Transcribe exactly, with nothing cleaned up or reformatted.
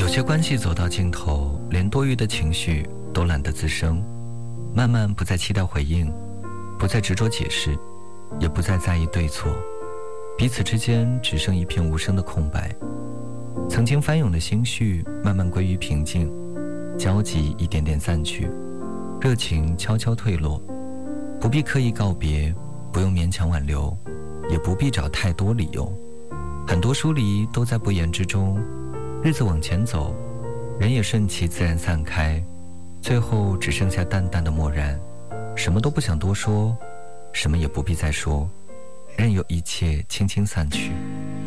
些关系走到尽头，连多余的情绪都懒得滋生，慢慢不再期待回应，不再执着解释，也不再在意对错，彼此之间只剩一片无声的空白。曾经翻涌的心绪慢慢归于平静，焦急一点点散去，热情悄悄退落。不必刻意告别，不用勉强挽留，也不必找太多理由。很多疏离都在不言之中，日子往前走，人也顺其自然散开，最后只剩下淡淡的漠然，什么都不想多说，什么也不必再说，任由一切轻轻散去。